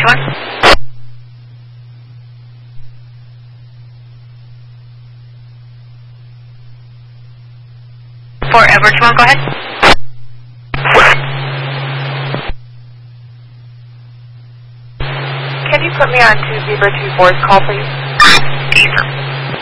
21. For Edward 21, go ahead. Can you put me on to Zebra 24's call, please? Zebra.